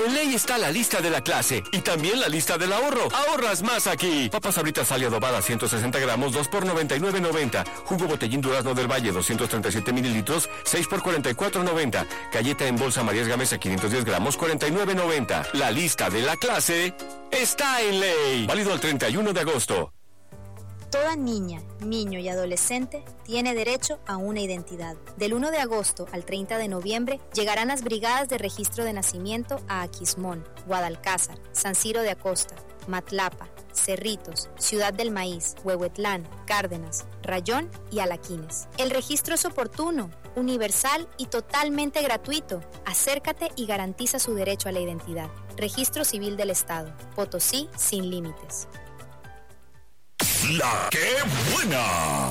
En Ley está la lista de la clase y también la lista del ahorro. Ahorras más aquí. Papas Sabritas Sal adobada 160 gramos, 2 por 99.90. Jugo Botellín Durazno del Valle 237 mililitros, 6 por 44.90. Galleta en bolsa Marías Gamesa 510 gramos, 49.90. La lista de la clase está en Ley. Válido el 31 de agosto. Toda niña, niño y adolescente tiene derecho a una identidad. Del 1 de agosto al 30 de noviembre llegarán las brigadas de registro de nacimiento a Aquismón, Guadalcázar, San Ciro de Acosta, Matlapa, Cerritos, Ciudad del Maíz, Huehuetlán, Cárdenas, Rayón y Alaquines. El registro es oportuno, universal y totalmente gratuito. Acércate y garantiza su derecho a la identidad. Registro Civil del Estado. Potosí sin límites. La que buena.